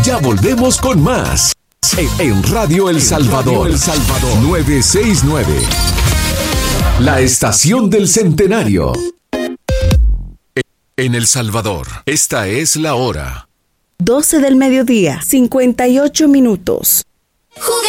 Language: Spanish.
Ya volvemos con más en Radio El Salvador, 969. La estación del centenario. En El Salvador, esta es la hora. 12 del mediodía, 58 minutos.